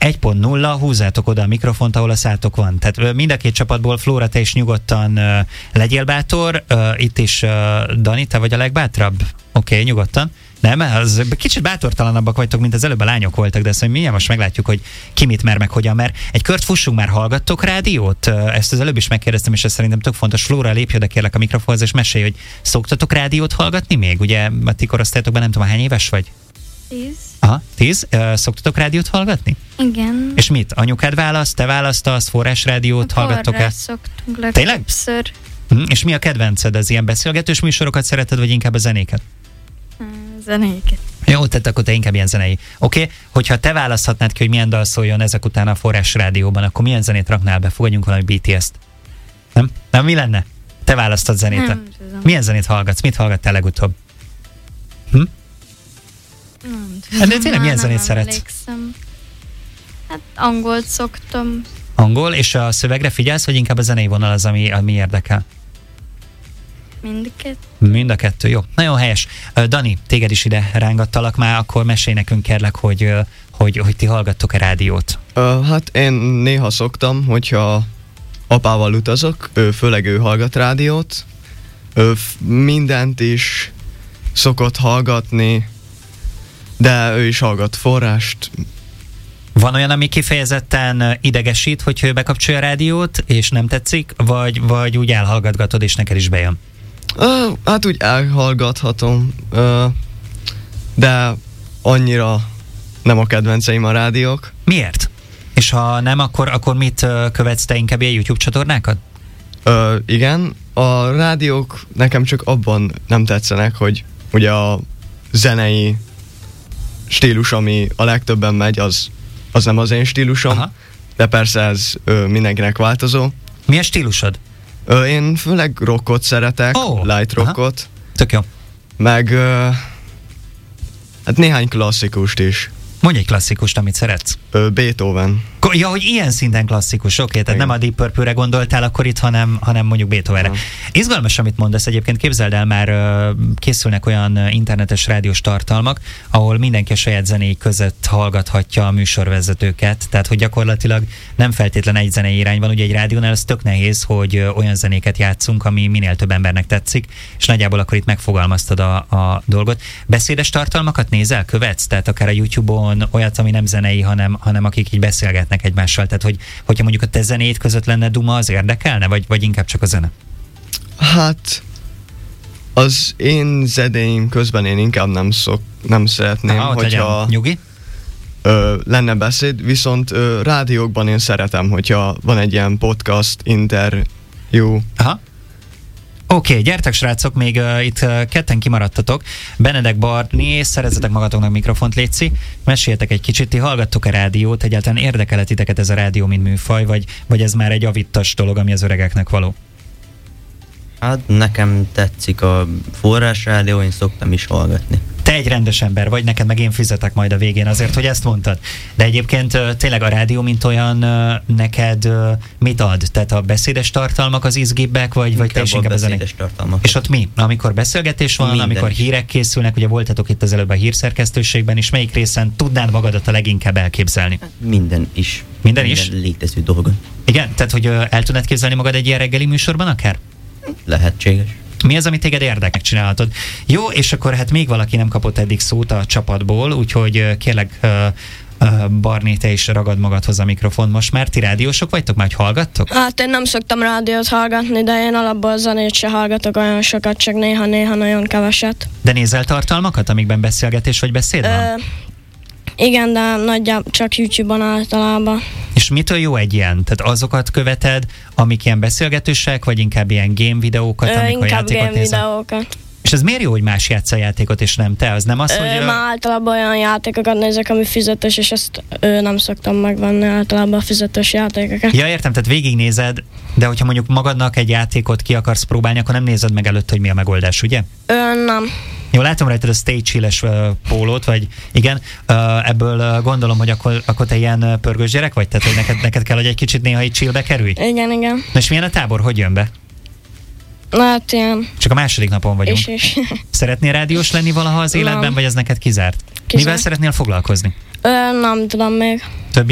1.0, húzzátok oda a mikrofont, ahol a szátok van. Tehát mind a két csapatból, Flóra, te is nyugodtan legyél bátor. Itt is Dani, te vagy a legbátrabb? Oké, nyugodtan. Nem, az kicsit bátortalanabbak vagytok, mint az előbb a lányok voltak, de ezt mindjárt most meglátjuk, hogy ki mit mer, meg hogyan mer. Egy kört fussunk már, hallgattok rádiót? Ezt az előbb is megkérdeztem, és ez szerintem tök fontos. Flóra, lépj oda kérlek a mikrofonhoz, és mesélj, hogy szoktatok rádiót hallgatni még? Ugye a ti korosztályotokban nem tudom, hány éves vagy? 10. Aha, 10. Szoktatok rádiót hallgatni? Igen. És mit? Anyukád választ, te választasz, forrásrádiót hallgattok-e? Szoktunk legtöbbször. És mi a kedvenced? Az ilyen beszélgetős műsorokat szereted, vagy inkább a zenéket? Zenéket. Jó, tehát akkor te inkább ilyen zenei. Oké, hogyha te választhatnád ki, hogy milyen dal szóljon ezek után a Forrás Rádióban, akkor milyen zenét raknál be? Fogadjunk valami BTS-t. Nem? Nem, mi lenne? Te választod zenét. Nem tudom. Milyen zenét hallgatsz? Mit hallgattál legutóbb? Nem tudom. De tényleg milyen zenét szeretsz? Emlékszem. Hát angolt szoktam. Angol, és a szövegre figyelsz, vagy inkább a zenei vonal az, ami érdekel? Mind a kettő, jó. Nagyon helyes. Dani, téged is ide rángattalak már, akkor mesélj nekünk kérlek, hogy ti hallgattok a rádiót. Hát én néha szoktam, hogyha apával utazok, főleg ő hallgat rádiót, mindent is szokott hallgatni, de ő is hallgat Forrást. Van olyan, ami kifejezetten idegesít, hogy ő bekapcsolja a rádiót, és nem tetszik, vagy úgy elhallgatgatod, és neked is bejön? Hát úgy elhallgathatom, de annyira nem a kedvenceim a rádiók. Miért? És ha nem, akkor mit követsz te, inkább ilyen YouTube csatornákat? Igen, a rádiók nekem csak abban nem tetszenek, hogy ugye a zenei stílus, ami a legtöbben megy, az nem az én stílusom. Aha. De persze ez mindenkinek változó. Mi a stílusod? Én főleg rockot szeretek, light rockot. Aha. Tök jó. Meg hát néhány klasszikust is. Mondj egy klasszikust, amit szeretsz. Beethoven. Ja, hogy ilyen szinten klasszikus, oké, tehát nem a Deep Purple-re gondoltál akkor itt, hanem mondjuk Beethovenre. Izgalmas, amit mondasz, egyébként képzeld el, már készülnek olyan internetes rádiós tartalmak, ahol mindenki a saját zenéi között hallgathatja a műsorvezetőket, tehát hogy gyakorlatilag nem feltétlen egy zenei irány van, ugye egy rádiónál az tök nehéz, hogy olyan zenéket játszunk, ami minél több embernek tetszik, és nagyjából akkor itt megfogalmaztad a dolgot. Beszédes tartalmakat nézel, követsz? Tehát akár a YouTube-on olyat, ami nem zenei, hanem akik így beszélgetnek egymással. Tehát, hogyha mondjuk a te zenét között lenne duma, az érdekelne? Vagy inkább csak a zene? Hát az én zenéim közben én inkább nem szeretném, hogyha nyugi? Lenne beszéd, viszont rádiókban én szeretem, hogyha van egy ilyen podcast, interjú. Aha. Oké, gyertek srácok, még itt ketten kimaradtatok. Benedek, Barni, szerezzetek magatoknak mikrofont, létszi. Meséljetek egy kicsit, ti hallgattok a rádiót, egyáltalán érdekel titeket ez a rádió, mint műfaj, vagy ez már egy avittas dolog, ami az öregeknek való? Hát nekem tetszik a Forrás Rádió, én szoktam is hallgatni. Te egy rendes ember vagy, neked meg én fizetek majd a végén azért, hogy ezt mondtad. De egyébként tényleg a rádió, mint olyan, neked mit ad? Tehát a beszédes tartalmak az izgibbek, vagy te is inkább a beszédes tartalmak. És ott mi? Amikor beszélgetés van, minden amikor is. hírek készülnek, ugye voltatok itt az előbb a hírszerkesztőségben, és melyik részen tudnád magadat a leginkább elképzelni? Minden is. Minden is? Létező dolgon. Igen? Tehát, hogy el tudnád képzelni magad egy ilyen reggeli műsorban akár? Lehetséges. Mi az, amit téged érdeknek csinálhatod? Jó, és akkor hát még valaki nem kapott eddig szót a csapatból, úgyhogy kérlek, Barni, te is ragad magadhoz a mikrofon most már. Ti rádiósok vagytok már, hogy hallgattok? Hát én nem szoktam rádiót hallgatni, de én alapból zenét se hallgatok olyan sokat, csak néha-néha nagyon keveset. De nézel tartalmakat, amikben beszélgetés vagy beszéd van? Igen, de nagyjából csak YouTube-on általában. És mitől jó egy ilyen? Tehát azokat követed, amik ilyen beszélgetősek, vagy inkább ilyen game videókat, amikor inkább játékot game nézel? videókat. És ez miért jó, hogy más játsza a játékot, és nem te? Az nem az, hogy... Már általában olyan játékokat nézek, ami fizetős, és ezt nem szoktam megvenni általában a fizetős játékokat. Ja, értem, tehát végignézed, de hogyha mondjuk magadnak egy játékot ki akarsz próbálni, akkor nem nézed meg előtt, hogy mi a megoldás, ugye? Nem. Jó, látom rajtad a Stay Chill-es pólót, vagy igen, ebből gondolom, hogy akkor te ilyen pörgős gyerek vagy? Tehát, hogy neked kell, hogy egy kicsit néha így chillbe kerülj? Igen. Na és milyen a tábor? Hogy jön be? Hát ilyen. Csak a második napon vagyunk. És. Szeretnél rádiós lenni valaha az életben, vagy ez neked kizárt? Mivel szeretnél foglalkozni? Nem tudom még. Többi